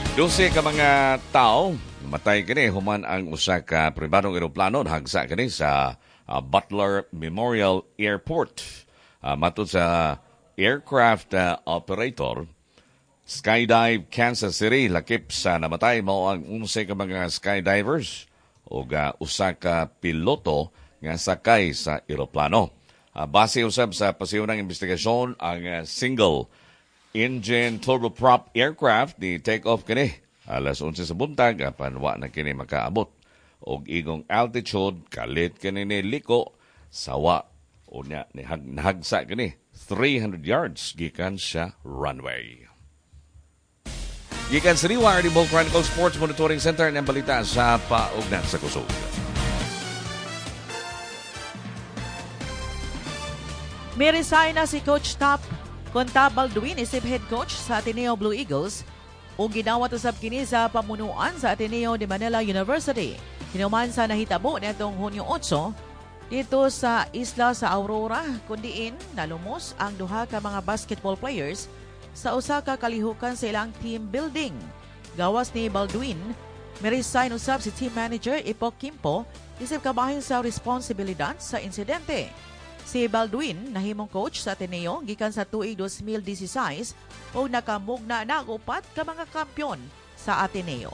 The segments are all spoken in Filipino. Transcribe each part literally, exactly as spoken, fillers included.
Dose ka mga tao, matay kini human ang usa ka pribadong eroplano hagsa kini sa uh, Butler Memorial Airport. Uh, matod sa aircraft uh, operator, Skydive Kansas City, lakip sa namatay mao ang unse ka mga skydivers o uh, usa ka piloto nga sakay sa eroplano. Uh, base usab sa pasiyonang investigasyon, ang uh, single engine turboprop aircraft ni take off kini alas onse sa buntag apan wa na kini makaabot og igong altitude kalit kini ni liko sawa unya ni hag, nahagsa kini three hundred yards gikan sa runway. Gikan sa D W I R D Ball Chronicle Sports Monitoring Center ng balita sa paugnat sa kusog. May resign na si Coach Top Conta Balduin, isip head coach sa Ateneo Blue Eagles o gidawat usab kini sa pamunuan sa Ateneo de Manila University. Hinuman sa nahitabo nitong Hunyo eight dito sa isla sa Aurora, kundiin nalumos ang duha ka mga basketball players sa usa ka kalihukan sa ilang team building. Gawas ni Balduin, may resign usab si team manager Ipok Kimpo isip kabahin sa responsibilidad sa insidente. Si Balduin nahimong coach sa Ateneo gikan sa tuig twenty sixteen o nakamugna na og upat ka mga kampyon sa Ateneo.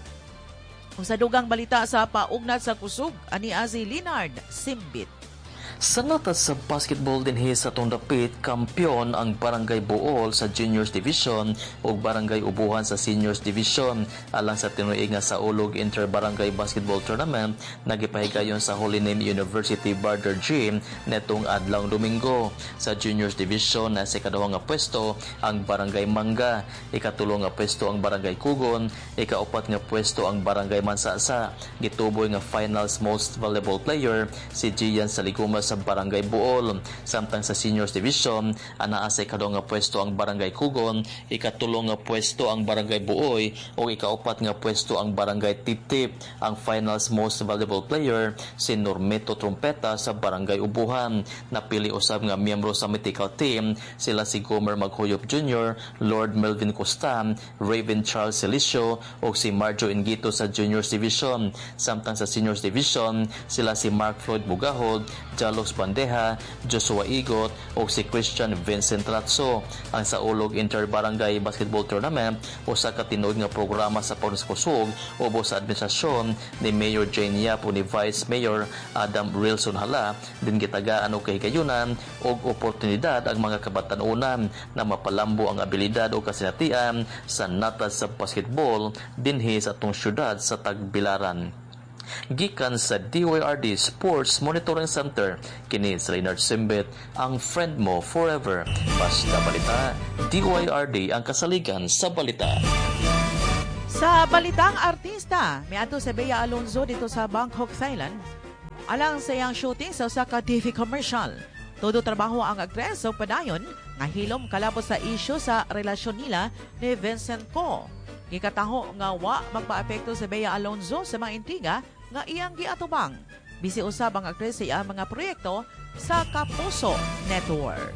Kung sa dugang balita sa paugnat sa kusog, ani si Leonard Simbit. Sa natas sa basketball din sa tondapit, kampyon ang Barangay Bool sa Juniors Division o Barangay Ubuhan sa Seniors Division. Alang sa tinuig nga sa Ulog Inter-Barangay Basketball Tournament, nagipahigayon sa Holy Name University Barter Gym netong adlawng Domingo. Sa Juniors Division na sa ikaduhang nga pwesto ang Barangay Mangga, ikatulong nga pwesto ang Barangay Kugon, ikaupat nga pwesto ang Barangay Mansasa. Gituboy nga finals most valuable player si Gian Saliguma sa Barangay Bool. Samtang sa Seniors Division, anaa sa ikaduhang nga pwesto ang Barangay Kugon, ikatulong nga pwesto ang Barangay Buoy o ikaupat nga pwesto ang Barangay Tiptip. Ang finals most valuable player si Normeto Trumpeta sa Barangay Ubuhan. Napili usab nga miyembro sa medical team sila si Gomer Maghuyop Junior, Lord Melvin Costa, Raven Charles Celicio o si Marjo Ingito sa Juniors Division. Samtang sa Seniors Division, sila si Mark Floyd Bugahod, Jalos Bandeja, Joshua Igot o si Christian Vincent Ratso. Ang sa Ulog Inter-Barangay Basketball Tournament usa ka tinuod nga programa sa Paunuskusog ubos sa administrasyon ni Mayor Jane Yap ni Vice Mayor Adam Rilson Hala. Din gitagaan og kahigayunan og oportunidad ang mga kabatan-unan na mapalambo ang abilidad o kasinatian sa natas sa basketball dinhi sa atong syudad sa Tagbilaran. Gikan sa D W I R D Sports Monitoring Center, kini sa Leonard Simbit, ang friend mo forever. Basta balita, D W I R D ang kasaligan sa balita. Sa balitang artista, may ato sa Bea Alonzo dito sa Bangkok, Thailand. Alang sa iyang shooting sa usa ka T V commercial. Todo trabaho ang aktres o padayon nga hilom kalabot sa isyu sa relasyon nila ni Vincent Ko. Gikataho nga wa magpaapekto sa Bea Alonzo sa mga intriga nga iyang giatubang. Bisi usab ang aktres sa iyang mga proyekto sa Kapuso Network.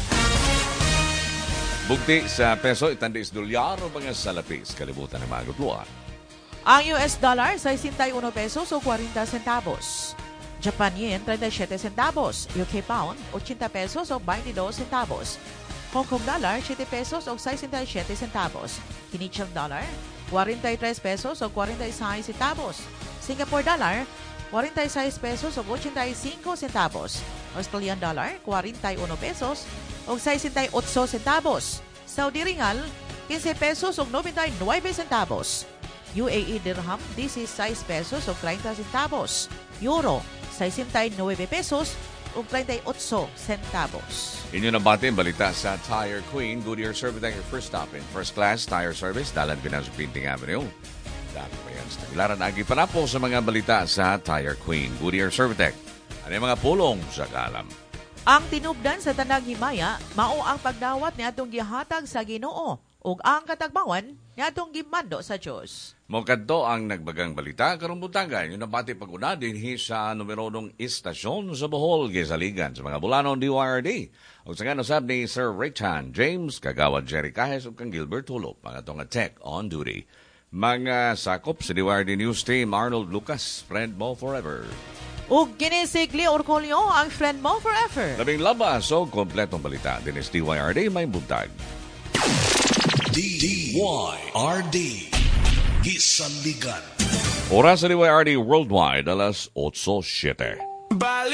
Bugti sa peso, itandis dolyar o mga salapis, kalibutan ng mga gutluan. Ang U S dollar, sixty-one pesos o forty centavos. Japan yen, thirty-seven centavos. U K pound, eighty pesos o twenty-two centavos. Hong Kong dollar, seven pesos o sixty-seven centavos. Canadian dollar, forty-three pesos o forty-six centavos. Singapore dollar, forty-six pesos o eighty-five centavos. Australian dollar, forty-one pesos o sixty-eight centavos. Saudi Ringal, fifteen pesos o ninety-nine centavos. U A E dirham, sixteen pesos o thirty centavos. Euro, sixty-nine pesos o thirty-eight centavos. Inyo na bati ang balita sa Tire Queen. Goodyear Servitec, your first stop in first class tire service. Dalan Pinas Pinting Avenue. Dami pa yan sa Tagbilaran. Agi pa na po sa mga balita sa Tire Queen. Goodyear Servitec. Ano yung mga pulong sa kalam? Ang tinubdan sa Tanang Himaya, mao ang pagdawat ni atong gihatag sa Ginoo ug ang katagbawan ni atong gimando sa Dios. Mokadto ang nagbagang balita karong butangan yung nabati pag-una dinhi sa numeronong istasyon sa Bohol gisaligan sa mga bulanon D W I R D. Ug sa kanusab ni Sir Richan James, kagawad Jerry Cajes ug kang Gilbert Hulop ang atong tech on duty. Mga sakop sa D Y R D News Team, Arnold Lucas, friend mo forever. Ug ginisigli Orcolio ang friend mo forever. Labing labas o kompletong balita. Dinis D Y R D may buntag. D Y R D Gisaligan. Oras sa D Y R D Worldwide, alas eight siete.